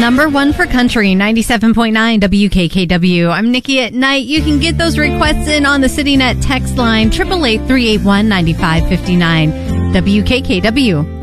Number one for country, 97.9 WKKW. I'm Nikki at Night. You can get those requests in on the CityNet text line, 888-381-9559. WKKW.